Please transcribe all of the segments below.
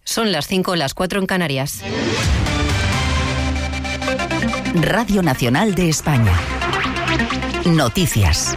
Son las 5, las 4 en Canarias. Radio Nacional de España. Noticias.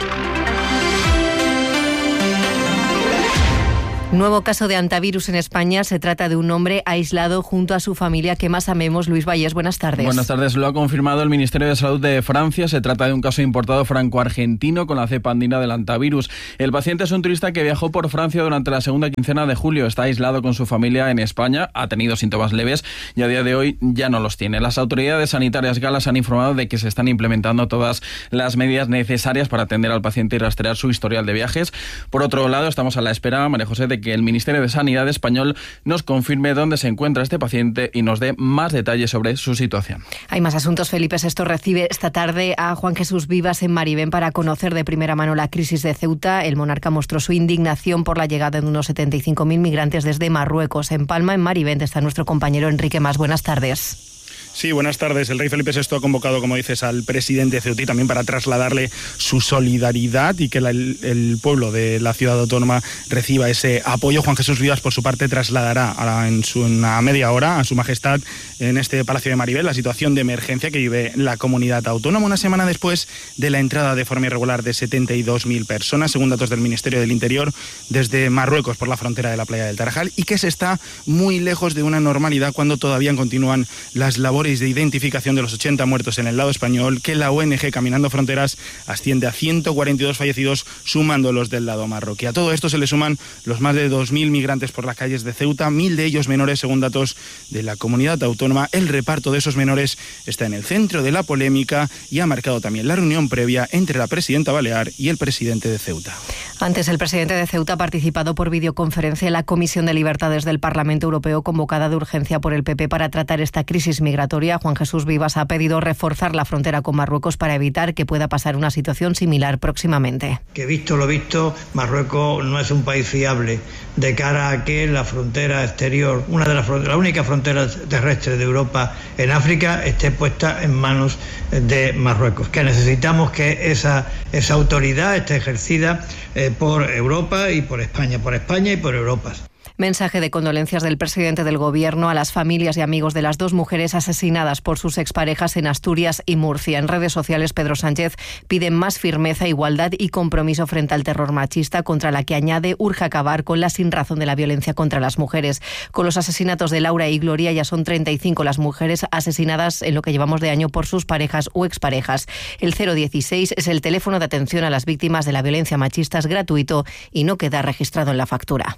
Nuevo caso de hantavirus en España. Se trata de un hombre aislado junto a su familia que más amemos. Luis Valles, buenas tardes. Buenas tardes. Lo ha confirmado el Ministerio de Salud de Francia. Se trata de un caso importado franco-argentino con la cepa andina del hantavirus. El paciente es un turista que viajó por Francia durante la segunda quincena de julio. Está aislado con su familia en España. Ha tenido síntomas leves y a día de hoy ya no los tiene. Las autoridades sanitarias galas han informado de que se están implementando todas las medidas necesarias para atender al paciente y rastrear su historial de viajes. Por otro lado, estamos a la espera, María José, de que el Ministerio de Sanidad español nos confirme dónde se encuentra este paciente y nos dé más detalles sobre su situación. Hay más asuntos. Felipe VI recibe esta tarde a Juan Jesús Vivas en Maribén para conocer de primera mano la crisis de Ceuta. El monarca mostró su indignación por la llegada de unos 75.000 migrantes desde Marruecos. En Palma, en Maribén, está nuestro compañero Enrique Mas. Buenas tardes. Sí, buenas tardes. El rey Felipe VI ha convocado, como dices, al presidente ceutí también para trasladarle su solidaridad y que el pueblo de la ciudad autónoma reciba ese apoyo. Juan Jesús Vivas, por su parte, trasladará en una media hora a su majestad en este Palacio de Maribel la situación de emergencia que vive la comunidad autónoma una semana después de la entrada de forma irregular de 72.000 personas, según datos del Ministerio del Interior, desde Marruecos por la frontera de la playa del Tarajal, y que se está muy lejos de una normalidad cuando todavía continúan las labores de identificación de los 80 muertos en el lado español, que la ONG Caminando Fronteras asciende a 142 fallecidos, sumando los del lado marroquí. A todo esto se le suman los más de 2.000 migrantes por las calles de Ceuta, 1.000 de ellos menores, según datos de la comunidad autónoma. El reparto de esos menores está en el centro de la polémica y ha marcado también la reunión previa entre la presidenta balear y el presidente de Ceuta. Antes, el presidente de Ceuta ha participado por videoconferencia en la Comisión de Libertades del Parlamento Europeo, convocada de urgencia por el PP para tratar esta crisis migratoria. Juan Jesús Vivas ha pedido reforzar la frontera con Marruecos para evitar que pueda pasar una situación similar próximamente. Que visto lo visto, Marruecos no es un país fiable de cara a que la frontera exterior, la única frontera terrestre de Europa en África, esté puesta en manos de Marruecos. Que necesitamos que esa autoridad esté ejercida por Europa y por España y por Europa. Mensaje de condolencias del presidente del Gobierno a las familias y amigos de las dos mujeres asesinadas por sus exparejas en Asturias y Murcia. En redes sociales, Pedro Sánchez pide más firmeza, igualdad y compromiso frente al terror machista, contra la que añade urge acabar con la sinrazón de la violencia contra las mujeres. Con los asesinatos de Laura y Gloria ya son 35 las mujeres asesinadas en lo que llevamos de año por sus parejas o exparejas. El 016 es el teléfono de atención a las víctimas de la violencia machista, es gratuito y no queda registrado en la factura.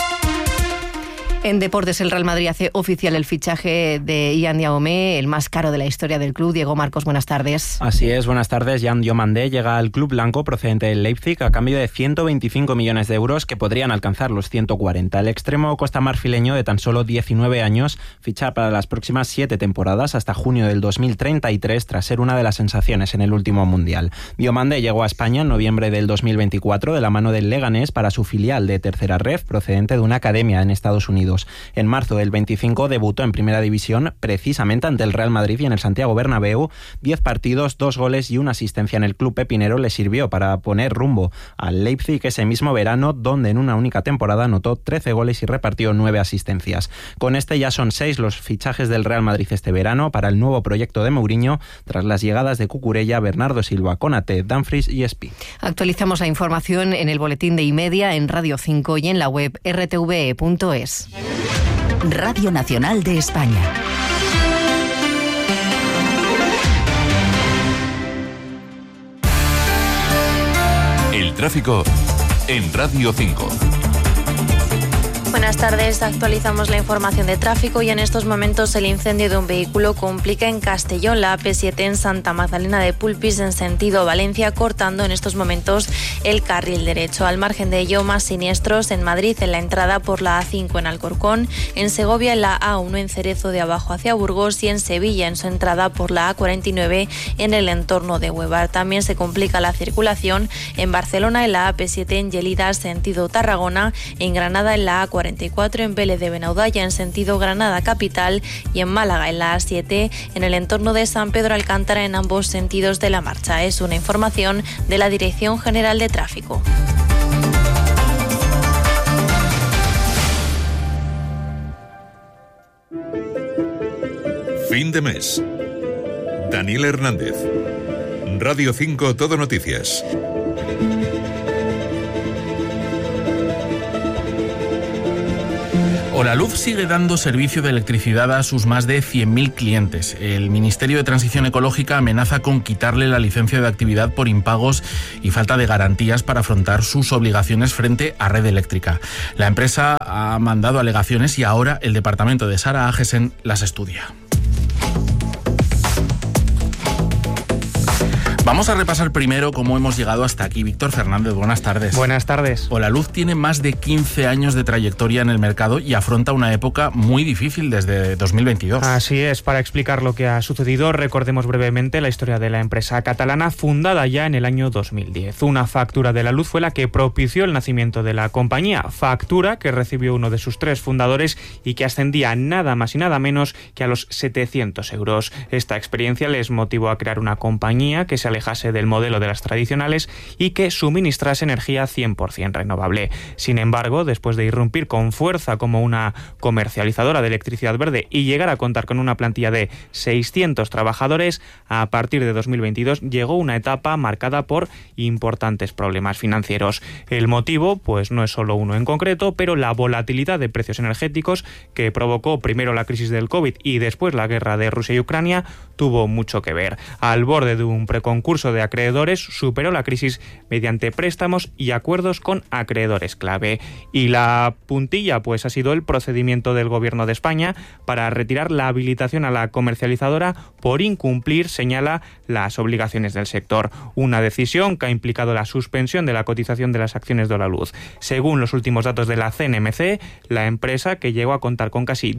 En deportes, el Real Madrid hace oficial el fichaje de Ian Diomandé, el más caro de la historia del club. Diego Marcos, buenas tardes. Así es, buenas tardes. Ian Diomandé llega al club blanco procedente del Leipzig a cambio de 125 millones de euros que podrían alcanzar los 140. El extremo costamarfileño de tan solo 19 años ficha para las próximas 7 temporadas hasta junio del 2033 tras ser una de las sensaciones en el último mundial. Diomandé llegó a España en noviembre del 2024 de la mano del Leganés para su filial de Tercera Ref procedente de una academia en Estados Unidos. En marzo del 25 debutó en Primera División precisamente ante el Real Madrid y en el Santiago Bernabéu. 10 partidos, 2 goles y una asistencia en el club pepinero le sirvió para poner rumbo al Leipzig ese mismo verano, donde en una única temporada anotó 13 goles y repartió 9 asistencias. Con este ya son 6 los fichajes del Real Madrid este verano para el nuevo proyecto de Mourinho, tras las llegadas de Cucurella, Bernardo Silva, Konaté, Dumfries y Espi. Actualizamos la información en el boletín de iMedia, en Radio 5 y en la web rtve.es. Radio Nacional de España. El tráfico en Radio 5. Buenas tardes, actualizamos la información de tráfico y en estos momentos el incendio de un vehículo complica en Castellón la AP7 en Santa Magdalena de Pulpis en sentido Valencia, cortando en estos momentos el carril derecho. Al margen de ello, más siniestros en Madrid en la entrada por la A5 en Alcorcón, en Segovia en la A1 en Cerezo de abajo hacia Burgos y en Sevilla en su entrada por la A49 en el entorno de Huevar. También se complica la circulación en Barcelona en la AP7 en Llelida sentido Tarragona, en Granada en la A44 en Vélez de Benaudalla en sentido Granada capital y en Málaga en la A7 en el entorno de San Pedro Alcántara en ambos sentidos de la marcha. Es una información de la Dirección General de Tráfico. Fin de mes. Daniel Hernández. Radio 5 Todo Noticias. Holaluz sigue dando servicio de electricidad a sus más de 100.000 clientes. El Ministerio de Transición Ecológica amenaza con quitarle la licencia de actividad por impagos y falta de garantías para afrontar sus obligaciones frente a Red Eléctrica. La empresa ha mandado alegaciones y ahora el departamento de Sara Agesen las estudia. Vamos a repasar primero cómo hemos llegado hasta aquí. Víctor Fernández, buenas tardes. Buenas tardes. Holaluz tiene más de 15 años de trayectoria en el mercado y afronta una época muy difícil desde 2022. Así es, para explicar lo que ha sucedido, recordemos brevemente la historia de la empresa catalana fundada ya en el año 2010. Una factura de la luz fue la que propició el nacimiento de la compañía, factura que recibió uno de sus 3 fundadores y que ascendía nada más y nada menos que a los 700 euros. Esta experiencia les motivó a crear una compañía que se alejase del modelo de las tradicionales y que suministrase energía 100% renovable. Sin embargo, después de irrumpir con fuerza como una comercializadora de electricidad verde y llegar a contar con una plantilla de 600 trabajadores, a partir de 2022 llegó una etapa marcada por importantes problemas financieros. El motivo, pues no es solo uno en concreto, pero la volatilidad de precios energéticos que provocó primero la crisis del COVID y después la guerra de Rusia y Ucrania tuvo mucho que ver. Al borde de un preconcurso de acreedores, superó la crisis mediante préstamos y acuerdos con acreedores clave. Y la puntilla, pues ha sido el procedimiento del Gobierno de España para retirar la habilitación a la comercializadora por incumplir, señala, las obligaciones del sector. Una decisión que ha implicado la suspensión de la cotización de las acciones de Holaluz. Según los últimos datos de la CNMC, la empresa, que llegó a contar con casi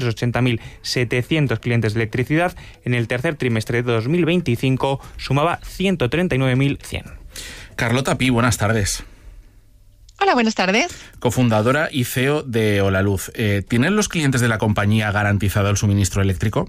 280.700 clientes de electricidad, en el tercer trimestre de 2025 sumaba 139.100. Carlota Pi, buenas tardes. Hola, buenas tardes. Cofundadora y CEO de Holaluz. ¿Tienen los clientes de la compañía garantizado el suministro eléctrico?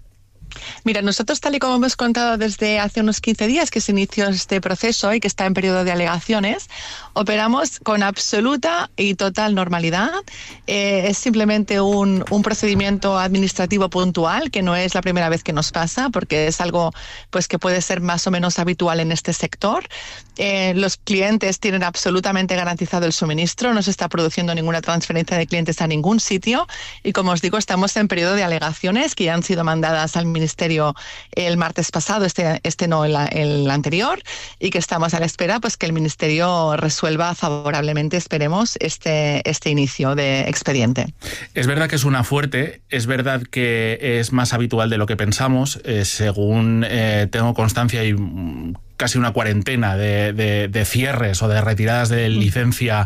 Mira, nosotros, tal y como hemos contado desde hace unos 15 días que se inició este proceso y que está en periodo de alegaciones, operamos con absoluta y total normalidad. Es simplemente un procedimiento administrativo puntual, que no es la primera vez que nos pasa, porque es algo pues que puede ser más o menos habitual en este sector. Los clientes tienen absolutamente garantizado el suministro, no se está produciendo ninguna transferencia de clientes a ningún sitio y, como os digo, estamos en periodo de alegaciones que ya han sido mandadas al Ministerio el martes pasado, no el anterior, y que estamos a la espera pues que el Ministerio resuelva favorablemente, esperemos, este inicio de expediente. Es verdad que suena fuerte, es verdad que es más habitual de lo que pensamos, según tengo constancia y casi una cuarentena de cierres o de retiradas de licencia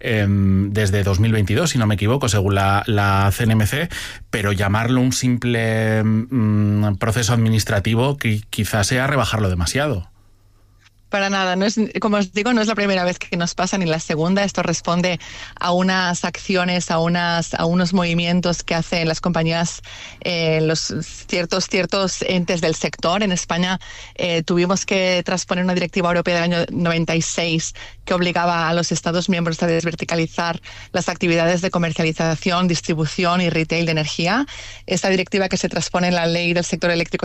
desde 2022, si no me equivoco, según la CNMC, pero llamarlo un simple proceso administrativo quizás sea rebajarlo demasiado. Para nada, no es, como os digo, no es la primera vez que nos pasa ni la segunda. Esto responde a unas acciones, a unos movimientos que hacen las compañías, los ciertos entes del sector. En España tuvimos que transponer una directiva europea del año 96 que obligaba a los Estados miembros a desverticalizar las actividades de comercialización, distribución y retail de energía. Esta directiva, que se transpone en la Ley del Sector Eléctrico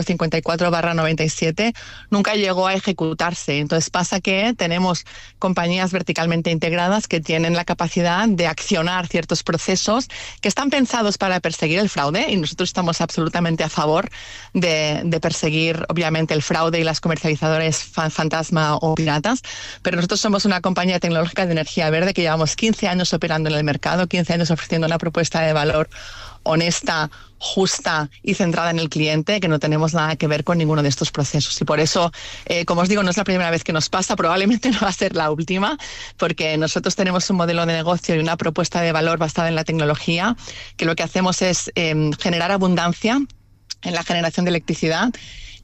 54/97, nunca llegó a ejecutarse. Entonces pasa que tenemos compañías verticalmente integradas que tienen la capacidad de accionar ciertos procesos que están pensados para perseguir el fraude, y nosotros estamos absolutamente a favor de perseguir, obviamente, el fraude y las comercializadoras fantasma o piratas, pero nosotros somos una compañía tecnológica de energía verde que llevamos 15 años operando en el mercado, 15 años ofreciendo una propuesta de valor honesta, justa y centrada en el cliente, que no tenemos nada que ver con ninguno de estos procesos. Y por eso, como os digo, no es la primera vez que nos pasa, probablemente no va a ser la última, porque nosotros tenemos un modelo de negocio y una propuesta de valor basada en la tecnología, que lo que hacemos es generar abundancia en la generación de electricidad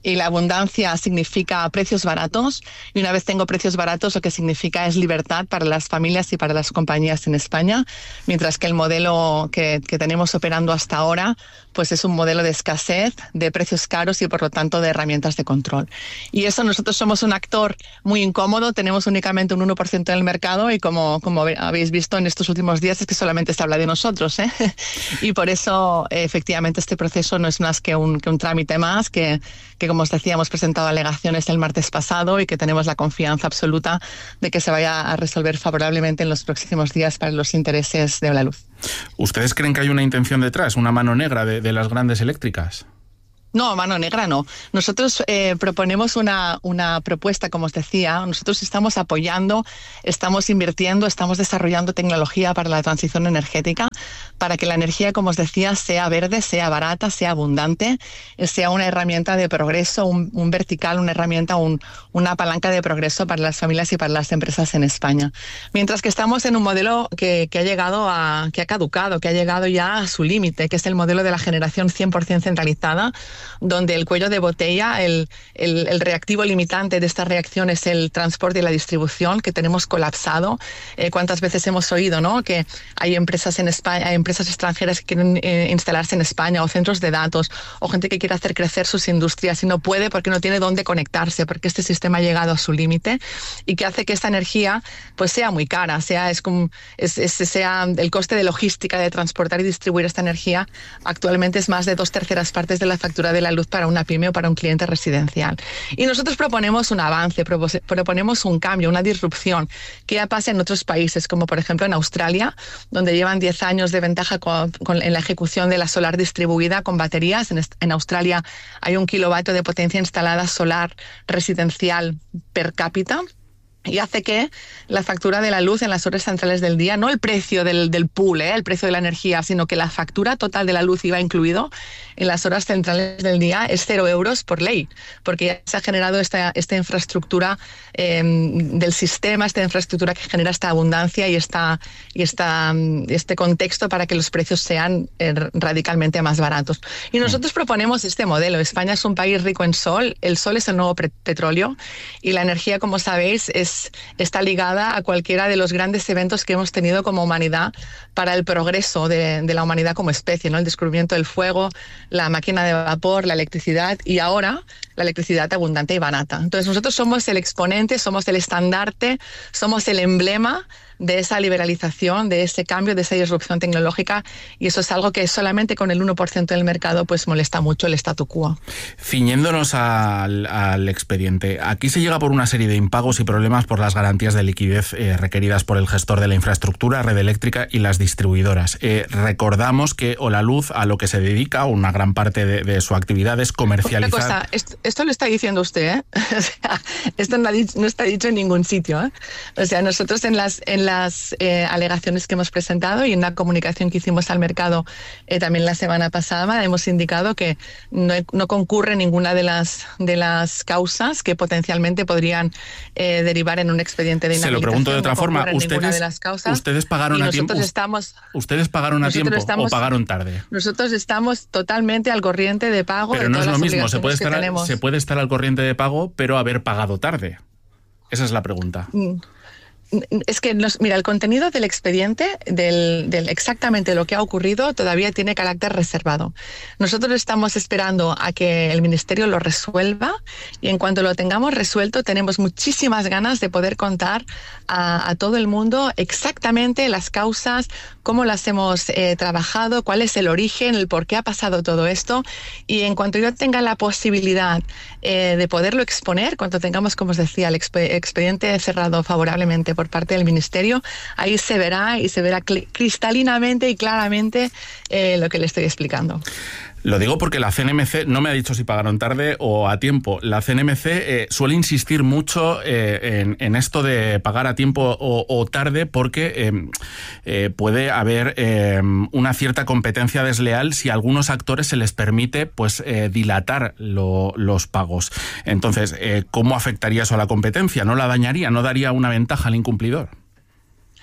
y la abundancia significa precios baratos, y una vez tengo precios baratos, lo que significa es libertad para las familias y para las compañías en España, mientras que el modelo que tenemos operando hasta ahora pues es un modelo de escasez, de precios caros y por lo tanto de herramientas de control. Y eso, nosotros somos un actor muy incómodo, tenemos únicamente un 1% del mercado y como habéis visto en estos últimos días es que solamente se habla de nosotros, ¿eh? Y por eso efectivamente este proceso no es más que un trámite más, que como os decía hemos presentado alegaciones el martes pasado y que tenemos la confianza absoluta de que se vaya a resolver favorablemente en los próximos días para los intereses de Holaluz. ¿Ustedes creen que hay una intención detrás, una mano negra de las grandes eléctricas? No, mano negra no. Nosotros proponemos una propuesta, como os decía. Nosotros estamos apoyando, estamos invirtiendo, estamos desarrollando tecnología para la transición energética, para que la energía, como os decía, sea verde, sea barata, sea abundante, sea una herramienta de progreso, un vertical, una herramienta, una palanca de progreso para las familias y para las empresas en España. Mientras que estamos en un modelo que ha caducado, que ha llegado ya a su límite, que es el modelo de la generación 100% centralizada, donde el cuello de botella, el reactivo limitante de esta reacción es el transporte y la distribución, que tenemos colapsado. ¿Cuántas veces hemos oído, ¿no?, que hay empresas en España, hay empresas extranjeras que quieren instalarse en España, o centros de datos, o gente que quiere hacer crecer sus industrias y no puede porque no tiene dónde conectarse, porque este sistema ha llegado a su límite, y que hace que esta energía pues sea muy cara, sea el coste de logística de transportar y distribuir esta energía actualmente es más de 2/3 partes de la factura de la luz para una pyme o para un cliente residencial. Y nosotros proponemos un avance, proponemos un cambio, una disrupción que ya pasa en otros países, como por ejemplo en Australia, donde llevan 10 años de ventaja en la ejecución de la solar distribuida con baterías. En Australia hay 1 kilovatio de potencia instalada solar residencial per cápita, y hace que la factura de la luz en las horas centrales del día, no el precio del pool, el precio de la energía, sino que la factura total de la luz iba incluido en las horas centrales del día, es 0 euros por ley, porque ya se ha generado esta infraestructura del sistema, esta infraestructura que genera esta abundancia y este contexto para que los precios sean radicalmente más baratos. Y nosotros proponemos este modelo. España es un país rico en sol, el sol es el nuevo petróleo, y la energía, como sabéis, está ligada a cualquiera de los grandes eventos que hemos tenido como humanidad para el progreso de la humanidad como especie, ¿no? El descubrimiento del fuego, la máquina de vapor, la electricidad, y ahora la electricidad abundante y barata. Entonces nosotros somos el exponente, somos el estandarte, somos el emblema de esa liberalización, de ese cambio, de esa disrupción tecnológica, y eso es algo que solamente con el 1% del mercado pues molesta mucho el statu quo. Ciñéndonos al expediente, aquí se llega por una serie de impagos y problemas por las garantías de liquidez requeridas por el gestor de la infraestructura, red eléctrica y las distribuidoras. Recordamos que Holaluz, a lo que se dedica, una gran parte de su actividad es comercializar... Una cosa, esto lo está diciendo usted, ¿eh? O sea, esto no está dicho en ningún sitio, ¿eh? O sea, nosotros en las alegaciones que hemos presentado y en la comunicación que hicimos al mercado también la semana pasada hemos indicado que no concurre ninguna de las causas que potencialmente podrían derivar en un expediente de inhabilitación. Se lo pregunto de otra forma. ¿Ustedes pagaron a tiempo? ¿Ustedes pagaron a tiempo o pagaron tarde? Nosotros estamos totalmente al corriente de pago. Pero de no es todas lo las mismo. obligaciones Se puede estar al corriente de pago, pero haber pagado tarde. Esa es la pregunta. Es que, mira, el contenido del expediente, del exactamente lo que ha ocurrido, todavía tiene carácter reservado. Nosotros estamos esperando a que el Ministerio lo resuelva, y en cuanto lo tengamos resuelto, tenemos muchísimas ganas de poder contar a todo el mundo exactamente las causas, cómo las hemos trabajado, cuál es el origen, el por qué ha pasado todo esto. Y en cuanto yo tenga la posibilidad de poderlo exponer, cuando tengamos, como os decía, el expediente cerrado favorablemente por parte del Ministerio, ahí se verá cristalinamente y claramente lo que le estoy explicando. Lo digo porque la CNMC no me ha dicho si pagaron tarde o a tiempo. La CNMC suele insistir mucho en esto de pagar a tiempo o tarde, porque puede haber una cierta competencia desleal si a algunos actores se les permite pues dilatar los pagos. Entonces, ¿cómo afectaría eso a la competencia? ¿No la dañaría? ¿No daría una ventaja al incumplidor?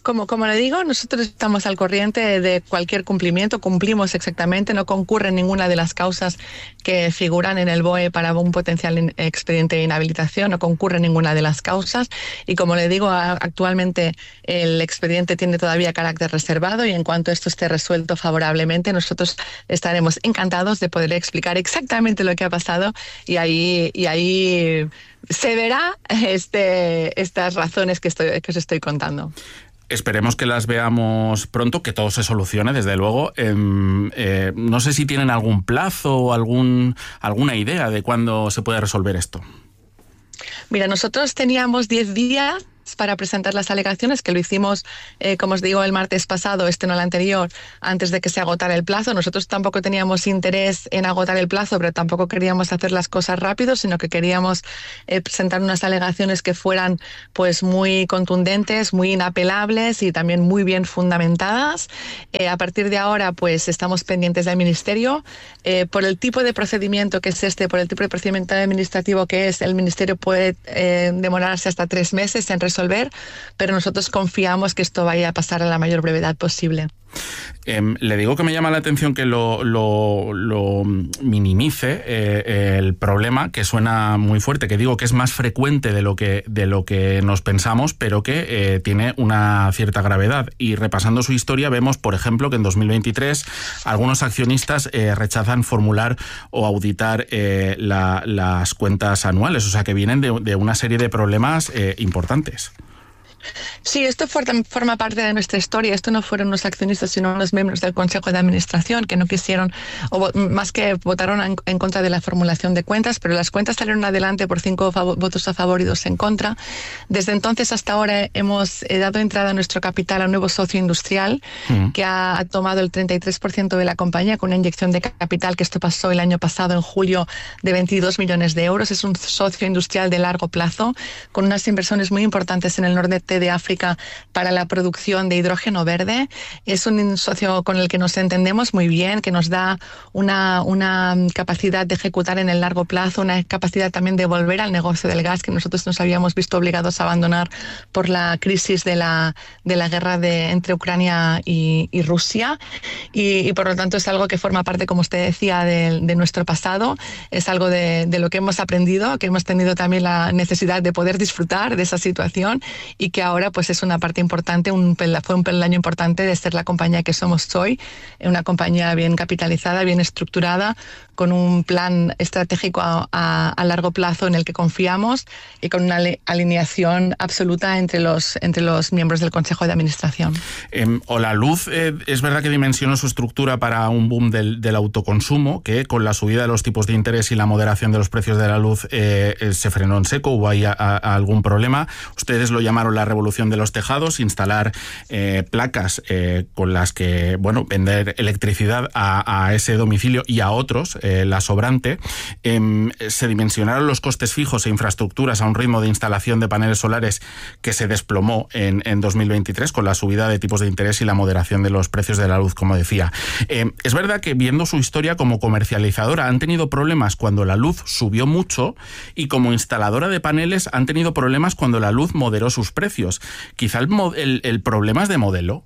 Como le digo, nosotros estamos al corriente de cualquier cumplimiento, cumplimos exactamente, no concurre ninguna de las causas que figuran en el BOE para un potencial expediente de inhabilitación, no concurre ninguna de las causas y como le digo, actualmente el expediente tiene todavía carácter reservado y en cuanto esto esté resuelto favorablemente, nosotros estaremos encantados de poder explicar exactamente lo que ha pasado y ahí se verá estas razones que os estoy contando. Esperemos que las veamos pronto, que todo se solucione, desde luego. No sé si tienen algún plazo o alguna idea de cuándo se puede resolver esto. Mira, nosotros teníamos 10 días para presentar las alegaciones, que lo hicimos, como os digo, el martes pasado, no el anterior, antes de que se agotara el plazo. Nosotros tampoco teníamos interés en agotar el plazo, pero tampoco queríamos hacer las cosas rápido, sino que queríamos presentar unas alegaciones que fueran pues muy contundentes, muy inapelables y también muy bien fundamentadas. A partir de ahora, pues estamos pendientes del Ministerio. Por el tipo de procedimiento que es por el tipo de procedimiento administrativo que es, el Ministerio puede demorarse hasta 3 meses en resolver, pero nosotros confiamos que esto vaya a pasar a la mayor brevedad posible. Le digo que me llama la atención que lo minimice el problema, que suena muy fuerte, que digo que es más frecuente de lo que nos pensamos, pero que tiene una cierta gravedad. Y repasando su historia vemos, por ejemplo, que en 2023 algunos accionistas rechazan formular o auditar las cuentas anuales, o sea que vienen de una serie de problemas importantes. Sí, esto forma parte de nuestra historia. Esto no fueron los accionistas, sino los miembros del Consejo de Administración que no quisieron, o más que votaron en contra de la formulación de cuentas, pero las cuentas salieron adelante por 5 votos a favor y 2 en contra. Desde entonces hasta ahora hemos dado entrada a nuestro capital a un nuevo socio industrial que ha tomado el 33% de la compañía con una inyección de capital, que esto pasó el año pasado, en julio, de 22 millones de euros. Es un socio industrial de largo plazo con unas inversiones muy importantes en el norte de África para la producción de hidrógeno verde. Es un socio con el que nos entendemos muy bien, que nos da una capacidad de ejecutar en el largo plazo, una capacidad también de volver al negocio del gas que nosotros nos habíamos visto obligados a abandonar por la crisis de la guerra entre Ucrania y Rusia y por lo tanto es algo que forma parte, como usted decía, de nuestro pasado. Es algo de lo que hemos aprendido, que hemos tenido también la necesidad de poder disfrutar de esa situación y que ahora pues es una parte importante, fue un peldaño importante de ser la compañía que somos hoy, una compañía bien capitalizada, bien estructurada, con un plan estratégico a largo plazo en el que confiamos y con una alineación absoluta entre los miembros del Consejo de Administración. Holaluz es verdad que dimensionó su estructura para un boom del autoconsumo, que con la subida de los tipos de interés y la moderación de los precios de la luz se frenó en seco, hubo ahí algún problema. Ustedes lo llamaron la revolución de los tejados, instalar placas con las que vender electricidad a ese domicilio y a otros, la sobrante. Se dimensionaron los costes fijos e infraestructuras a un ritmo de instalación de paneles solares que se desplomó en 2023 con la subida de tipos de interés y la moderación de los precios de la luz, como decía. Es verdad que viendo su historia como comercializadora han tenido problemas cuando la luz subió mucho y como instaladora de paneles han tenido problemas cuando la luz moderó sus precios. Quizá el problema es de modelo.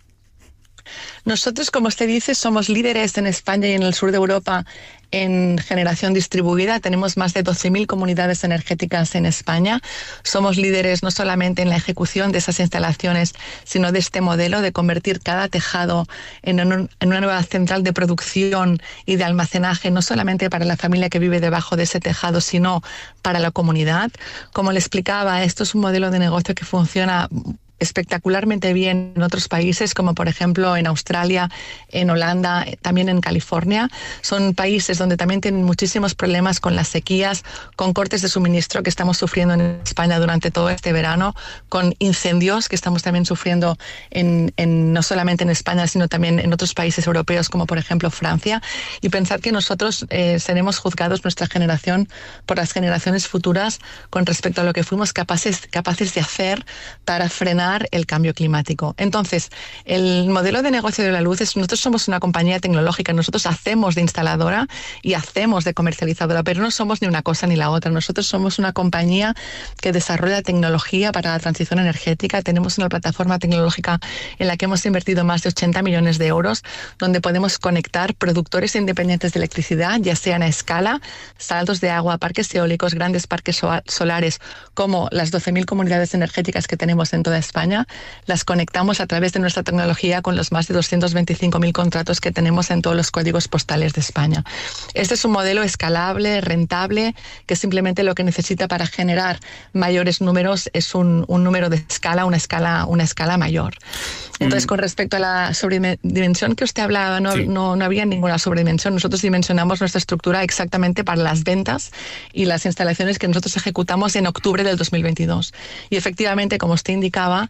Nosotros, como usted dice, somos líderes en España y en el sur de Europa en generación distribuida. Tenemos más de 12.000 comunidades energéticas en España. Somos líderes no solamente en la ejecución de esas instalaciones, sino de este modelo de convertir cada tejado en una nueva central de producción y de almacenaje, no solamente para la familia que vive debajo de ese tejado, sino para la comunidad. Como le explicaba, esto es un modelo de negocio que funciona espectacularmente bien en otros países, como por ejemplo en Australia, en Holanda, también en California. Son países donde también tienen muchísimos problemas con las sequías, con cortes de suministro que estamos sufriendo en España durante todo este verano, con incendios que estamos también sufriendo no solamente en España, sino también en otros países europeos, como por ejemplo Francia. Y pensar que nosotros seremos juzgados, nuestra generación, por las generaciones futuras con respecto a lo que fuimos capaces de hacer para frenar frenar el cambio climático. Entonces, el modelo de negocio de Holaluz es, nosotros somos una compañía tecnológica, nosotros hacemos de instaladora y hacemos de comercializadora, pero no somos ni una cosa ni la otra. Nosotros somos una compañía que desarrolla tecnología para la transición energética. Tenemos una plataforma tecnológica en la que hemos invertido más de 80 millones de euros, donde podemos conectar productores independientes de electricidad, ya sean a escala, saldos de agua, parques eólicos, grandes parques solares, como las 12.000 comunidades energéticas que tenemos en toda España. Las conectamos a través de nuestra tecnología con los más de 225.000 contratos que tenemos en todos los códigos postales de España. Este es un modelo escalable, rentable, que simplemente lo que necesita para generar mayores números es un número de escala, una escala mayor. Entonces, con respecto a la sobredimensión que usted hablaba, no había ninguna sobredimensión. Nosotros dimensionamos nuestra estructura exactamente para las ventas y las instalaciones que nosotros ejecutamos en octubre del 2022. Y efectivamente, como usted indicaba,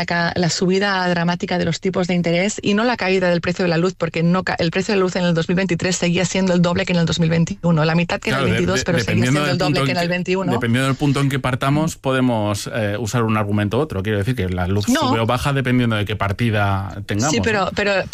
la subida dramática de los tipos de interés y no la caída del precio de la luz, porque el precio de la luz en el 2023 seguía siendo el doble que en el 2021. La mitad que en el 22, pero seguía siendo el doble que en el 21. Dependiendo del punto en que partamos, podemos usar un argumento u otro. Quiero decir que la luz sube o baja dependiendo de qué partida tengamos. Sí, pero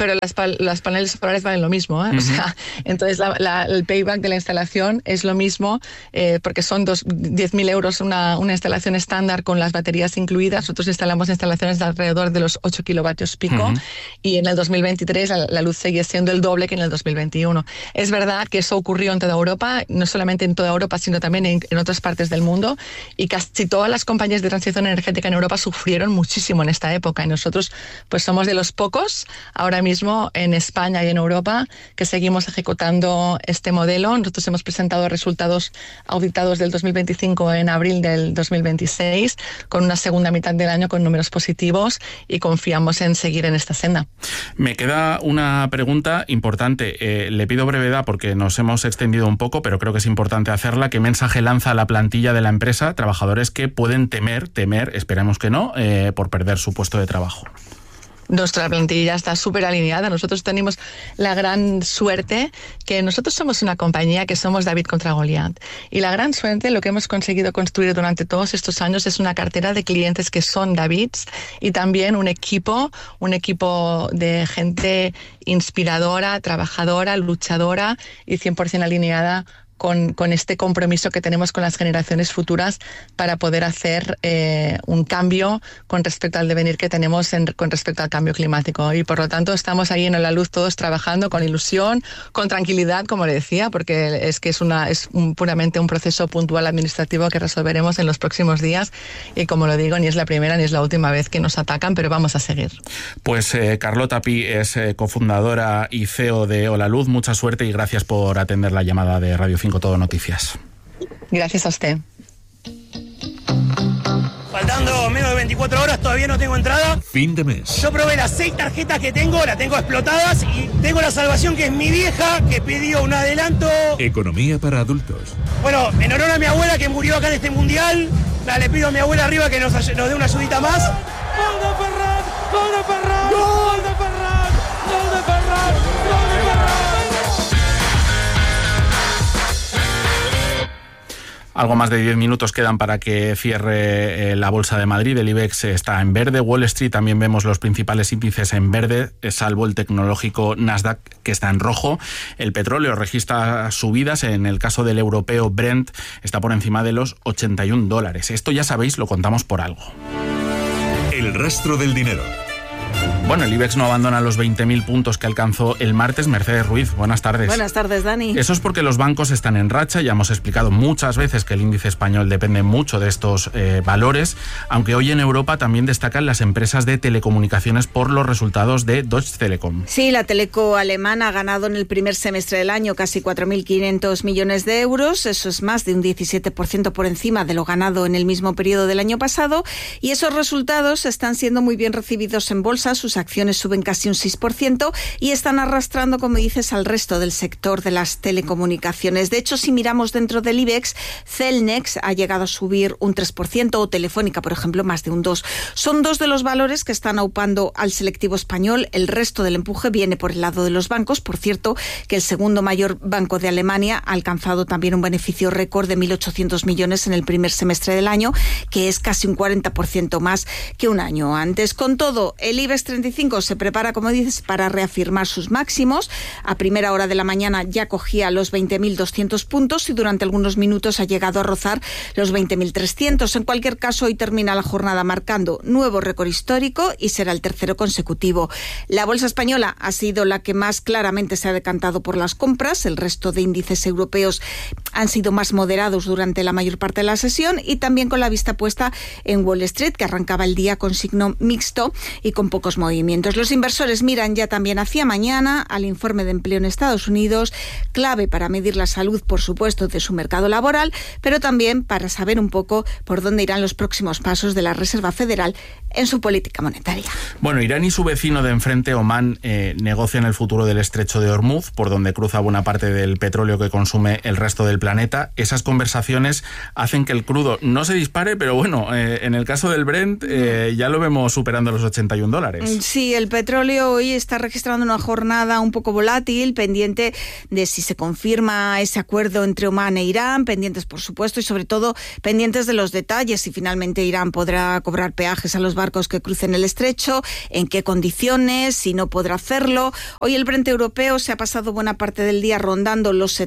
las paneles solares valen lo mismo, ¿eh? O sea, entonces el payback de la instalación es lo mismo, porque son 10.000 euros una instalación estándar con las baterías incluidas. Nosotros instalamos instalaciones de alrededor de los 8 kilovatios pico y en el 2023 la luz sigue siendo el doble que en el 2021. Es verdad que eso ocurrió en toda Europa, no solamente en toda Europa, sino también en otras partes del mundo, y casi todas las compañías de transición energética en Europa sufrieron muchísimo en esta época, y nosotros pues somos de los pocos ahora mismo en España y en Europa que seguimos ejecutando este modelo. Nosotros hemos presentado resultados auditados del 2025 en abril del 2026, con una segunda mitad del año con números positivos, y confiamos en seguir en esta senda. Me queda una pregunta importante. Le pido brevedad porque nos hemos extendido un poco, pero creo que es importante hacerla. ¿Qué mensaje lanza a la plantilla de la empresa? Trabajadores que pueden temer, esperemos que no, por perder su puesto de trabajo. Nuestra plantilla está súper alineada. Nosotros tenemos la gran suerte que nosotros somos una compañía que somos David contra Goliat. Y la gran suerte, lo que hemos conseguido construir durante todos estos años, es una cartera de clientes que son Davids y también un equipo de gente inspiradora, trabajadora, luchadora y 100% alineada con este compromiso que tenemos con las generaciones futuras para poder hacer un cambio con respecto al devenir que tenemos con respecto al cambio climático. Y por lo tanto estamos ahí en Holaluz todos trabajando con ilusión, con tranquilidad, como le decía, porque es puramente un proceso puntual administrativo que resolveremos en los próximos días, y como lo digo, ni es la primera ni es la última vez que nos atacan, pero vamos a seguir. Pues Carlota Pi es cofundadora y CEO de Holaluz. Mucha suerte y gracias por atender la llamada de Radio 5 Todo Noticias. Gracias a usted. Faltando menos de 24 horas, todavía no tengo entrada. Fin de mes. Yo probé las 6 tarjetas que tengo, las tengo explotadas, y tengo la salvación, que es mi vieja, que pidió un adelanto. Economía para adultos. Bueno, en honor a mi abuela que murió acá en este mundial, le pido a mi abuela arriba que nos dé una ayudita más. ¡Gol de Ferran! ¡Gol de Ferran! ¡Gol de Ferran! ¡Gol de Ferran! ¡Gol de Ferran! Algo más de 10 minutos quedan para que cierre la Bolsa de Madrid. El IBEX está en verde. Wall Street también vemos los principales índices en verde, salvo el tecnológico Nasdaq, que está en rojo. El petróleo registra subidas. En el caso del europeo Brent está por encima de los $81. Esto ya sabéis, lo contamos por algo. El rastro del dinero. Bueno, el IBEX no abandona los 20.000 puntos que alcanzó el martes. Mercedes Ruiz, buenas tardes. Buenas tardes, Dani. Eso es porque los bancos están en racha. Ya hemos explicado muchas veces que el índice español depende mucho de estos valores, aunque hoy en Europa también destacan las empresas de telecomunicaciones por los resultados de Deutsche Telekom. Sí, la teleco alemana ha ganado en el primer semestre del año casi 4.500 millones de euros. Eso es más de un 17% por encima de lo ganado en el mismo periodo del año pasado. Y esos resultados están siendo muy bien recibidos en bolsa bolsa, sus acciones suben casi un 6% y están arrastrando, como dices, al resto del sector de las telecomunicaciones. De hecho, si miramos dentro del IBEX, Cellnex ha llegado a subir un 3% o Telefónica, por ejemplo, más de un 2%. Son dos de los valores que están aupando al selectivo español. El resto del empuje viene por el lado de los bancos. Por cierto, que el segundo mayor banco de Alemania ha alcanzado también un beneficio récord de 1.800 millones en el primer semestre del año, que es casi un 40% más que un año antes. Con todo, el IBEX 35 se prepara, como dices, para reafirmar sus máximos. A primera hora de la mañana ya cogía los 20.200 puntos y durante algunos minutos ha llegado a rozar los 20.300. En cualquier caso, hoy termina la jornada marcando nuevo récord histórico y será el tercero consecutivo. La bolsa española ha sido la que más claramente se ha decantado por las compras. El resto de índices europeos han sido más moderados durante la mayor parte de la sesión y también con la vista puesta en Wall Street, que arrancaba el día con signo mixto y con pocos movimientos. Los inversores miran ya también hacia mañana al informe de empleo en Estados Unidos, clave para medir la salud, por supuesto, de su mercado laboral, pero también para saber un poco por dónde irán los próximos pasos de la Reserva Federal en su política monetaria. Bueno, Irán y su vecino de enfrente, Omán, negocian el futuro del estrecho de Hormuz, por donde cruza buena parte del petróleo que consume el resto del planeta. Esas conversaciones hacen que el crudo no se dispare, pero bueno, en el caso del Brent ya lo vemos superando los $81. Sí, el petróleo hoy está registrando una jornada un poco volátil, pendiente de si se confirma ese acuerdo entre Omán e Irán, pendientes, por supuesto, y sobre todo pendientes de los detalles, si finalmente Irán podrá cobrar peajes a los barcos que crucen el estrecho, en qué condiciones, si no podrá hacerlo. Hoy el Brent europeo se ha pasado buena parte del día rondando los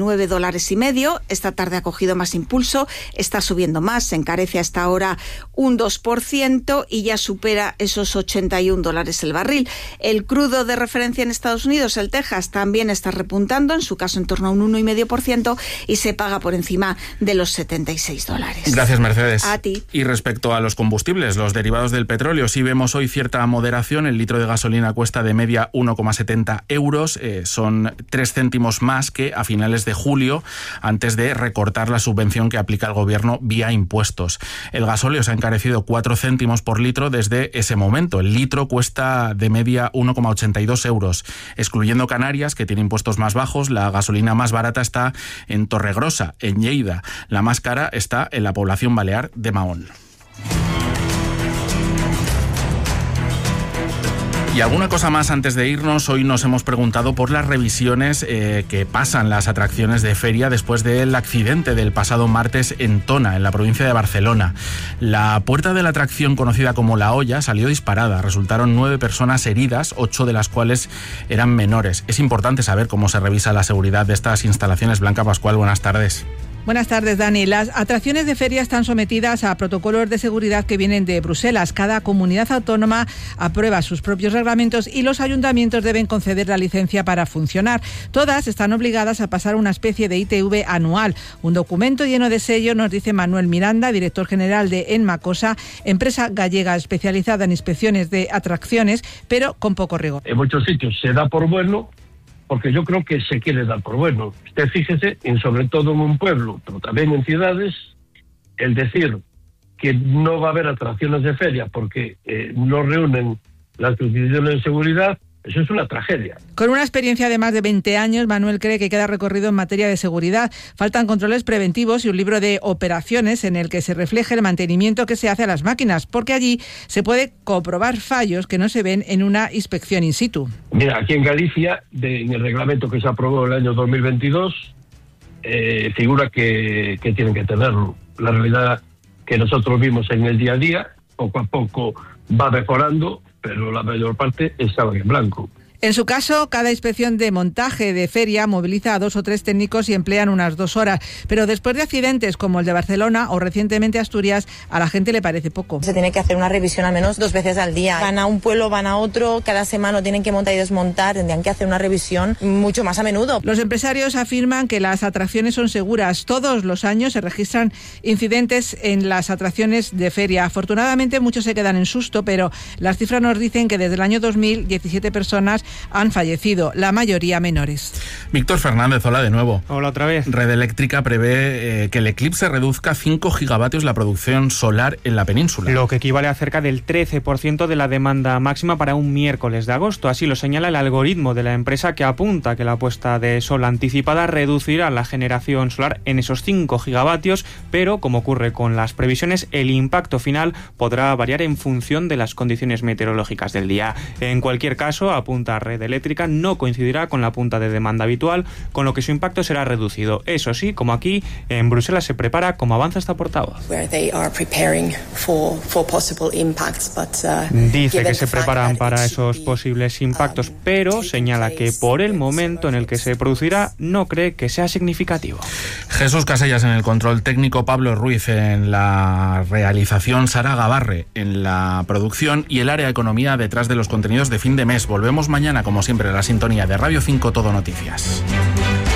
$79,5. Esta tarde ha cogido más impulso, está subiendo más, se encarece hasta ahora un 2% y ya supera esos $81 el barril. El crudo de referencia en Estados Unidos, el Texas, también está repuntando, en su caso en torno a un 1,5%, y se paga por encima de los $76. Gracias, Mercedes. A ti. Y respecto a los combustibles, los derivados del petróleo, sí vemos hoy cierta moderación. El litro de gasolina cuesta de media 1,70 euros, son 3 céntimos más que a finales de julio, antes de recortar la subvención que aplica el gobierno vía impuestos. El gasóleo se ha encarecido 4 céntimos por litro desde ese momento. El litro cuesta de media 1,82 euros. Excluyendo Canarias, que tiene impuestos más bajos, la gasolina más barata está en Torregrosa, en Lleida. La más cara está en la población balear de Mahón. Y alguna cosa más antes de irnos. Hoy nos hemos preguntado por las revisiones que pasan las atracciones de feria después del accidente del pasado martes en Tona, en la provincia de Barcelona. La puerta de la atracción, conocida como La Olla, salió disparada. Resultaron 9 personas heridas, 8 de las cuales eran menores. Es importante saber cómo se revisa la seguridad de estas instalaciones. Blanca Pascual, buenas tardes. Buenas tardes, Dani. Las atracciones de feria están sometidas a protocolos de seguridad que vienen de Bruselas. Cada comunidad autónoma aprueba sus propios reglamentos y los ayuntamientos deben conceder la licencia para funcionar. Todas están obligadas a pasar una especie de ITV anual, un documento lleno de sellos, nos dice Manuel Miranda, director general de Enmacosa, empresa gallega especializada en inspecciones de atracciones, pero con poco rigor. En muchos sitios se da por bueno, porque yo creo que se quiere dar por bueno. Usted fíjese, sobre todo en un pueblo, pero también en ciudades, el decir que no va a haber atracciones de feria porque no reúnen las condiciones de seguridad, eso es una tragedia. Con una experiencia de más de 20 años, Manuel cree que queda recorrido en materia de seguridad. Faltan controles preventivos y un libro de operaciones en el que se refleje el mantenimiento que se hace a las máquinas, porque allí se puede comprobar fallos que no se ven en una inspección in situ. Mira, aquí en Galicia, en el reglamento que se aprobó el año 2022, figura que tienen que tenerlo. La realidad que nosotros vimos en el día a día, poco a poco va mejorando, pero la mayor parte estaba en blanco. En su caso, cada inspección de montaje de feria moviliza a 2 o 3 técnicos y emplean unas 2 horas. Pero después de accidentes como el de Barcelona o recientemente Asturias, a la gente le parece poco. Se tiene que hacer una revisión al menos 2 veces al día. Van a un pueblo, van a otro, cada semana lo tienen que montar y desmontar, tendrían que hacer una revisión mucho más a menudo. Los empresarios afirman que las atracciones son seguras. Todos los años se registran incidentes en las atracciones de feria. Afortunadamente muchos se quedan en susto, pero las cifras nos dicen que desde el año 2000, 17 personas han fallecido, la mayoría menores. Víctor Fernández, hola de nuevo. Hola otra vez. Red Eléctrica prevé que el eclipse reduzca 5 gigavatios la producción solar en la península. Lo que equivale a cerca del 13% de la demanda máxima para un miércoles de agosto. Así lo señala el algoritmo de la empresa, que apunta que la puesta de sol anticipada reducirá la generación solar en esos 5 gigavatios, pero como ocurre con las previsiones, el impacto final podrá variar en función de las condiciones meteorológicas del día. En cualquier caso, apunta Red Eléctrica, no coincidirá con la punta de demanda habitual, con lo que su impacto será reducido. Eso sí, como aquí, en Bruselas se prepara, como avanza esta portavoz. Dice que se preparan para esos posibles impactos, pero señala que por el momento en el que se producirá no cree que sea significativo. Jesús Casellas en el control técnico, Pablo Ruiz en la realización, Sara Gabarre en la producción y el área economía detrás de los contenidos de fin de mes. Volvemos mañana, como siempre, a la sintonía de Radio 5 Todo Noticias.